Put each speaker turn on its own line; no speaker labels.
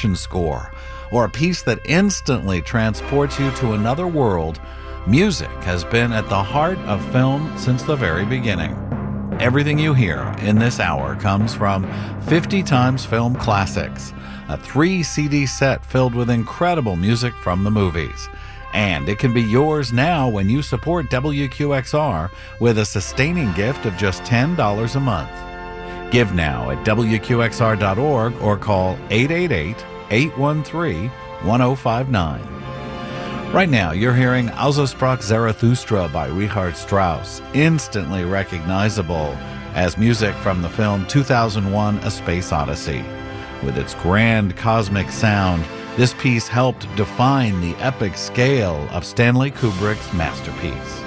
action score, or a piece that instantly transports you to another world, music has been at the heart of film since the very beginning. Everything you hear in this hour comes from 50 Times Film Classics, a 3-CD set filled with incredible music from the movies. And it can be yours now when you support WQXR with a sustaining gift of just $10 a month. Give now at WQXR.org or call 888-813-1059. Right now, you're hearing Also sprach Zarathustra by Richard Strauss, instantly recognizable as music from the film 2001: A Space Odyssey. With its grand cosmic sound, this piece helped define the epic scale of Stanley Kubrick's masterpiece.